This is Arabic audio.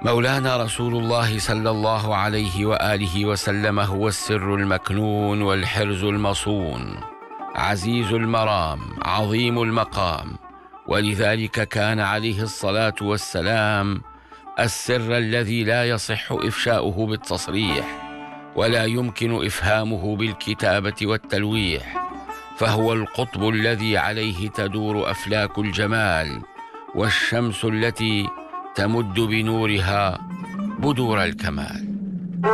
مولانا رسول الله صلى الله عليه وآله وسلم هو السر المكنون والحرز المصون، عزيز المرام عظيم المقام، ولذلك كان عليه الصلاة والسلام السر الذي لا يصح إفشاؤه بالتصريح ولا يمكن إفهامه بالكتابة والتلويح، فهو القطب الذي عليه تدور أفلاك الجمال، والشمس التي تمد بنورها بدور الكمال.